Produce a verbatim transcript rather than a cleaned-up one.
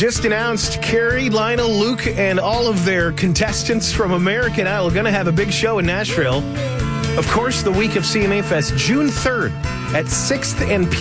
just announced Carrie, Lionel, Luke, and all of their contestants from American Idol are going to have a big show in Nashville. Of course, the week of C M A Fest, June third at sixth and P.